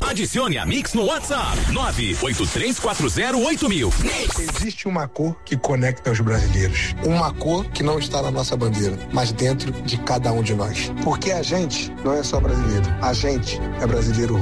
Adicione a Mix no WhatsApp 983408000. Existe uma cor que conecta os brasileiros. Uma cor que não está na nossa bandeira, mas dentro de cada um de nós. Porque a gente não é só brasileiro. A gente é brasileiro